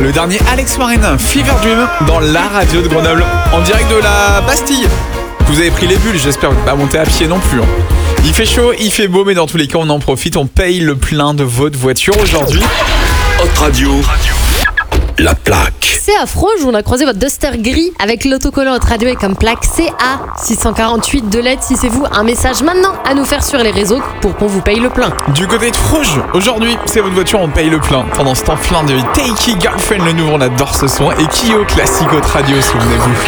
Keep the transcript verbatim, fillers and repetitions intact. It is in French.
Le dernier Alex Martin, Fever Dream, dans la radio de Grenoble, en direct de la Bastille. Vous avez pris les bulles, j'espère que vous n'êtes pas monté à pied non plus. Hein. Il fait chaud, il fait beau, mais dans tous les cas, on en profite. On paye le plein de votre voiture aujourd'hui. Hot Radio, la plaque. C'est à Froge où on a croisé votre Duster gris avec l'autocollant Hot Radio et comme plaque C A six cent quarante-huit de lettres. Si c'est vous, un message maintenant à nous faire sur les réseaux pour qu'on vous paye le plein. Du côté de Froge, aujourd'hui, c'est votre voiture, on paye le plein. Pendant ce temps plein de Takey Girlfriend, le nouveau, on adore ce son. Et Kyo, classique Hot Radio, souvenez-vous.